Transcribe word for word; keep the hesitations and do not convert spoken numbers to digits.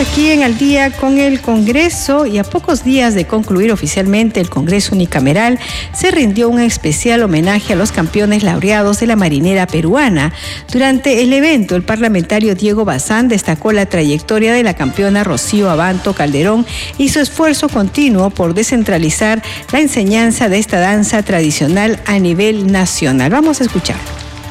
aquí en Al Día con el Congreso, y a pocos días de concluir oficialmente el Congreso Unicameral, se rindió un especial homenaje a los campeones laureados de la marinera peruana. Durante el evento, el parlamentario Diego Bazán destacó la trayectoria de la campeona Rocío Abanto Calderón y su esfuerzo continuo por descentralizar la enseñanza de esta danza tradicional a nivel nacional. Vamos a escuchar.